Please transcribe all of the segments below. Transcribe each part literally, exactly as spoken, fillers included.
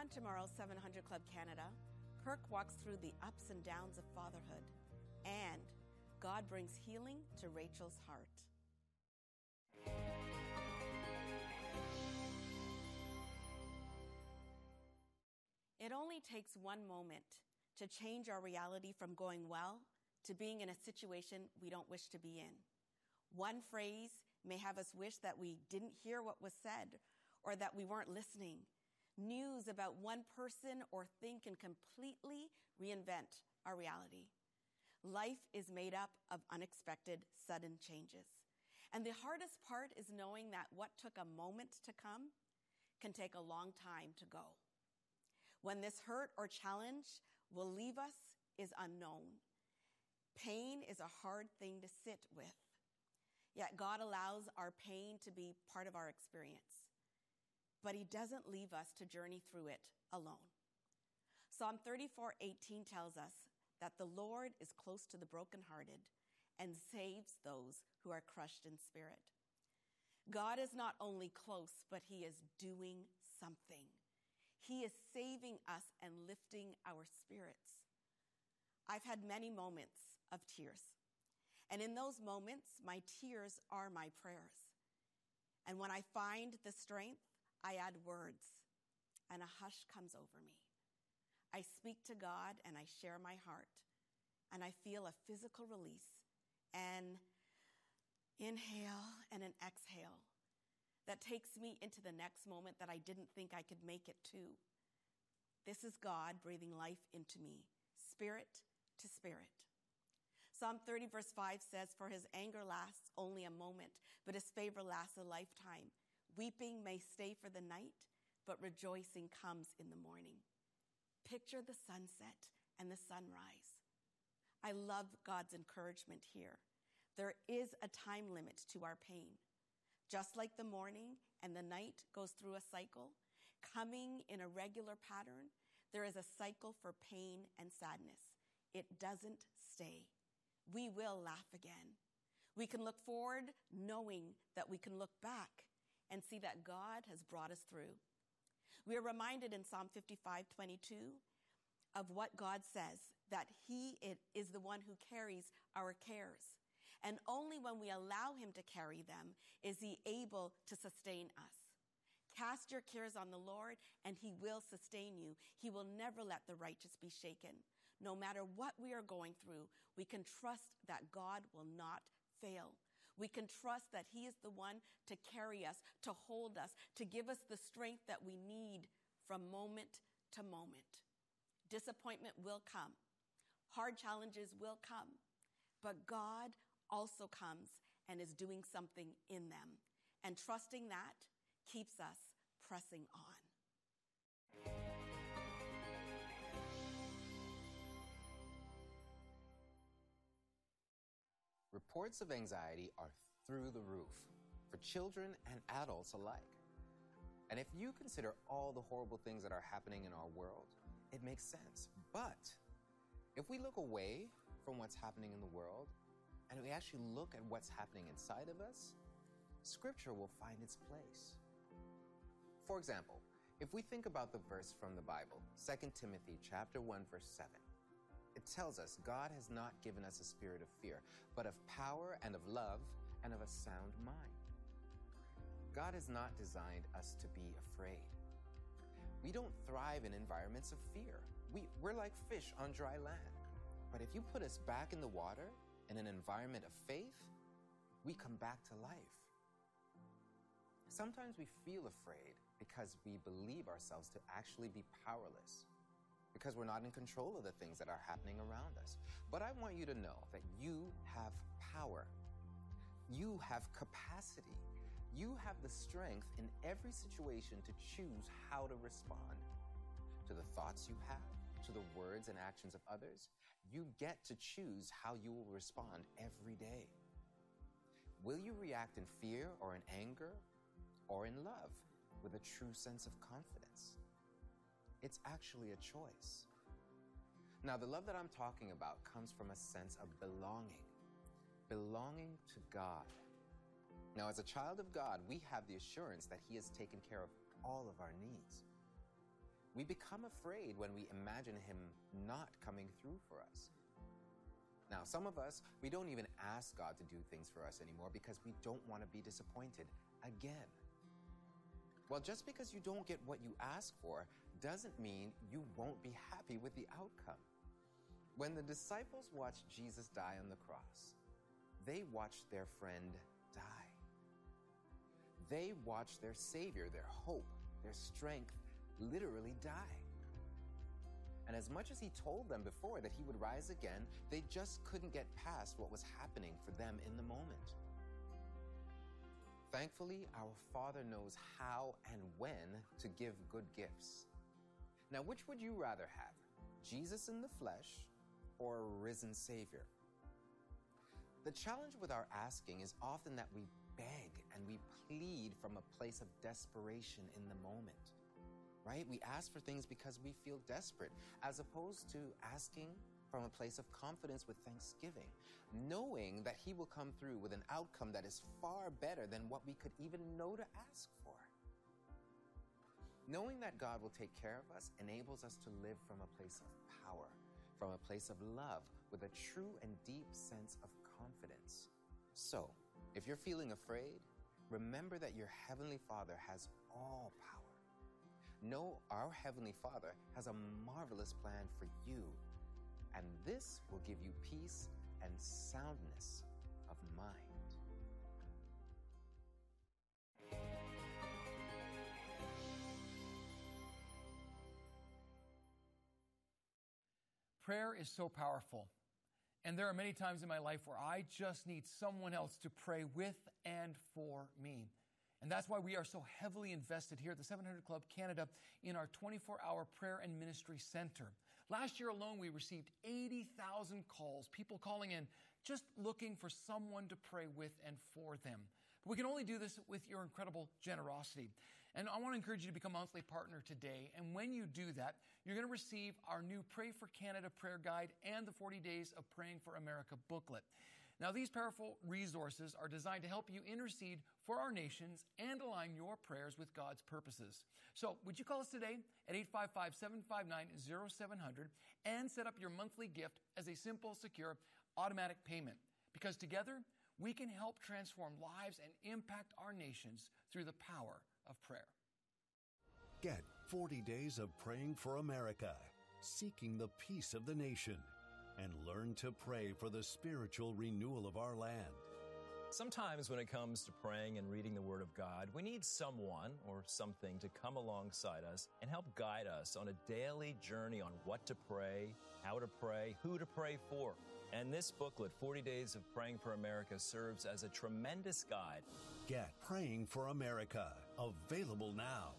On tomorrow's seven hundred Club Canada, Kirk walks through the ups and downs of fatherhood, and God brings healing to Rachel's heart. It only takes one moment to change our reality from going well to being in a situation we don't wish to be in. One phrase may have us wish that we didn't hear what was said or that we weren't listening. News about one person or thing can completely reinvent our reality. Life is made up of unexpected, sudden changes. And the hardest part is knowing that what took a moment to come can take a long time to go. When this hurt or challenge will leave us is unknown. Pain is a hard thing to sit with. Yet God allows our pain to be part of our experience. But he doesn't leave us to journey through it alone. Psalm thirty-four eighteen tells us that the Lord is close to the brokenhearted and saves those who are crushed in spirit. God is not only close, but he is doing something. He is saving us and lifting our spirits. I've had many moments of tears. And in those moments, my tears are my prayers. And when I find the strength, I add words, and a hush comes over me. I speak to God, and I share my heart, and I feel a physical release, an inhale and an exhale that takes me into the next moment that I didn't think I could make it to. This is God breathing life into me, spirit to spirit. Psalm thirty verse five says, "For his anger lasts only a moment, but his favor lasts a lifetime. Weeping may stay for the night, but rejoicing comes in the morning." Picture the sunset and the sunrise. I love God's encouragement here. There is a time limit to our pain. Just like the morning and the night goes through a cycle, coming in a regular pattern, there is a cycle for pain and sadness. It doesn't stay. We will laugh again. We can look forward knowing that we can look back and see that God has brought us through. We are reminded in Psalm fifty-five twenty-two of what God says, that he is the one who carries our cares. And only when we allow him to carry them is he able to sustain us. Cast your cares on the Lord, and he will sustain you. He will never let the righteous be shaken. No matter what we are going through, we can trust that God will not fail. We can trust that he is the one to carry us, to hold us, to give us the strength that we need from moment to moment. Disappointment will come. Hard challenges will come. But God also comes and is doing something in them. And trusting that keeps us pressing on. Reports of anxiety are through the roof for children and adults alike. And if you consider all the horrible things that are happening in our world, it makes sense. But if we look away from what's happening in the world and we actually look at what's happening inside of us, Scripture will find its place. For example, if we think about the verse from the Bible, Second Timothy chapter one, verse seven, it tells us God has not given us a spirit of fear, but of power and of love and of a sound mind. God has not designed us to be afraid. We don't thrive in environments of fear. We, we're like fish on dry land. But if you put us back in the water, in an environment of faith, we come back to life. Sometimes we feel afraid because we believe ourselves to actually be powerless, because we're not in control of the things that are happening around us. But I want you to know that you have power. You have capacity. You have the strength in every situation to choose how to respond to the thoughts you have, to the words and actions of others. You get to choose how you will respond every day. Will you react in fear or in anger or in love with a true sense of confidence? It's actually a choice. Now, the love that I'm talking about comes from a sense of belonging, belonging to God. Now, as a child of God, we have the assurance that He has taken care of all of our needs. We become afraid when we imagine him not coming through for us. Now, some of us, we don't even ask God to do things for us anymore because we don't want to be disappointed again. Well, just because you don't get what you ask for doesn't mean you won't be happy with the outcome. When the disciples watched Jesus die on the cross, they watched their friend die. They watched their Savior, their hope, their strength, literally die. And as much as he told them before that he would rise again, they just couldn't get past what was happening for them in the moment. Thankfully, our Father knows how and when to give good gifts. Now, which would you rather have? Jesus in the flesh or a risen Savior? The challenge with our asking is often that we beg and we plead from a place of desperation in the moment. Right? We ask for things because we feel desperate, as opposed to asking from a place of confidence with thanksgiving, knowing that he will come through with an outcome that is far better than what we could even know to ask for. Knowing that God will take care of us enables us to live from a place of power, from a place of love, with a true and deep sense of confidence. So, if you're feeling afraid, remember that your Heavenly Father has all power. Know our Heavenly Father has a marvelous plan for you, and this will give you peace and soundness of mind. Prayer is so powerful, and there are many times in my life where I just need someone else to pray with and for me. And that's why we are so heavily invested here at the seven hundred Club Canada in our twenty-four hour prayer and ministry center. Last year alone, we received eighty thousand calls, people calling in just looking for someone to pray with and for them. But we can only do this with your incredible generosity. And I want to encourage you to become a monthly partner today. And when you do that, you're going to receive our new Pray for Canada prayer guide and the forty days of Praying for America booklet. Now, these powerful resources are designed to help you intercede for our nations and align your prayers with God's purposes. So, would you call us today at eight five five, seven five nine, zero seven zero zero and set up your monthly gift as a simple, secure, automatic payment? Because together, we can help transform lives and impact our nations through the power of prayer. Get forty days of Praying for America, seeking the peace of the nation, and learn to pray for the spiritual renewal of our land. Sometimes when it comes to praying and reading the Word of God, we need someone or something to come alongside us and help guide us on a daily journey on what to pray, how to pray, who to pray for. And this booklet, forty days of Praying for America, serves as a tremendous guide. Get Praying for America, available now.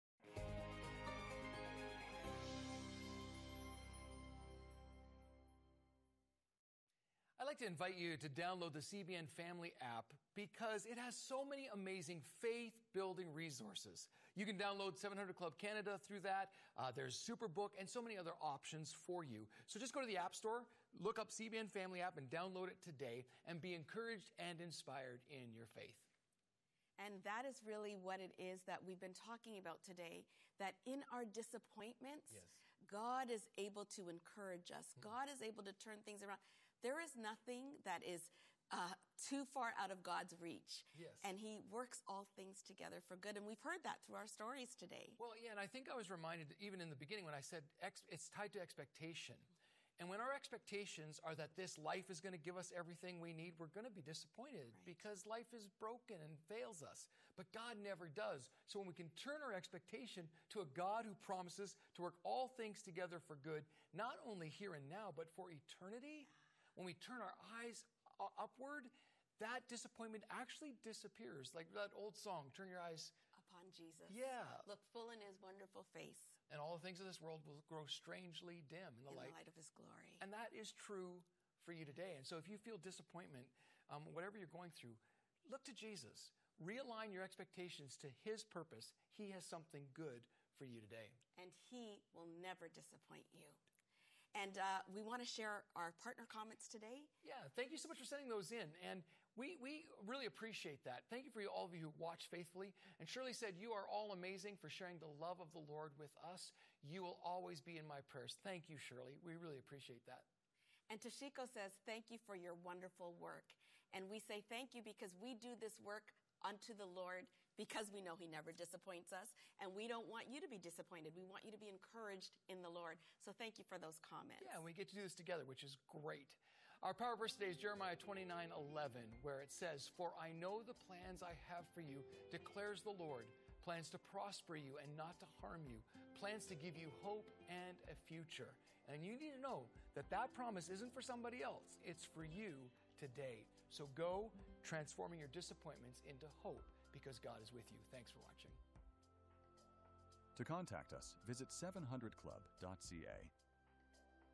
I'd like to invite you to download the C B N Family app because it has so many amazing faith-building resources. You can download seven hundred Club Canada through that. Uh, there's Superbook and so many other options for you. So just go to the App Store, look up C B N Family app and download it today and be encouraged and inspired in your faith. And that is really what it is that we've been talking about today, that in our disappointments, Yes. God is able to encourage us. Mm-hmm. God is able to turn things around. There is nothing that is uh, too far out of God's reach. Yes. And he works all things together for good. And we've heard that through our stories today. Well, yeah, and I think I was reminded even in the beginning when I said ex- it's tied to expectation. And when our expectations are that this life is going to give us everything we need, we're going to be disappointed right. because life is broken and fails us. But God never does. So when we can turn our expectation to a God who promises to work all things together for good, not only here and now, but for eternity, when we turn our eyes upward, that disappointment actually disappears. Like that old song, Turn Your Eyes Upon Jesus. Yeah. Look full in his wonderful face. And all the things of this world will grow strangely dim in the, in light. the light of his glory. And that is true for you today. And so if you feel disappointment, um, whatever you're going through, look to Jesus. Realign your expectations to his purpose. He has something good for you today. And he will never disappoint you. And uh, we want to share our partner comments today. Yeah, thank you so much for sending those in. And We, we really appreciate that. Thank you for all of you who watch faithfully. And Shirley said, you are all amazing for sharing the love of the Lord with us. You will always be in my prayers. Thank you, Shirley. We really appreciate that. And Toshiko says, thank you for your wonderful work. And we say thank you because we do this work unto the Lord because we know he never disappoints us. And we don't want you to be disappointed. We want you to be encouraged in the Lord. So thank you for those comments. Yeah, and we get to do this together, which is great. Our power verse today is Jeremiah twenty-nine eleven, where it says, "For I know the plans I have for you, declares the Lord, plans to prosper you and not to harm you, plans to give you hope and a future." And you need to know that that promise isn't for somebody else. It's for you today. So go transforming your disappointments into hope because God is with you. Thanks for watching. To contact us, visit seven hundred club dot c a.